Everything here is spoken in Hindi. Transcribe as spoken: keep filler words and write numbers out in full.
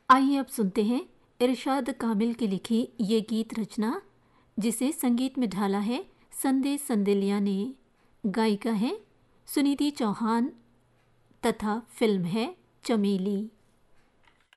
आइए अब सुनते हैं इरशाद कामिल की लिखी ये गीत रचना, जिसे संगीत में ढाला है संदेश संदेलिया ने। गायिका है सुनिधि चौहान तथा फिल्म है चमेली।